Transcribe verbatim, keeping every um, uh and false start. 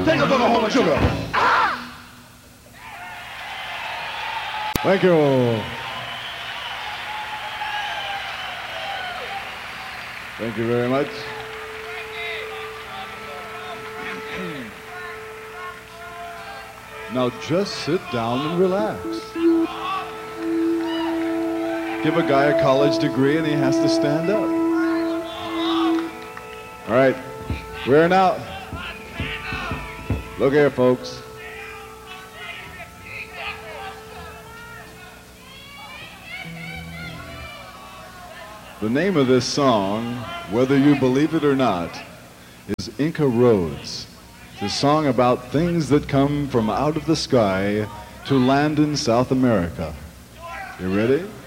Take another home of sugar. Thank you. Thank you very much. Now just sit down and relax. Give a guy a college degree and he has to stand up. All right, wearing out. Look here, folks. The name of this song, whether you believe it or not, is Inca Roads. It's a song about things that come from out of the sky to land in South America. You ready?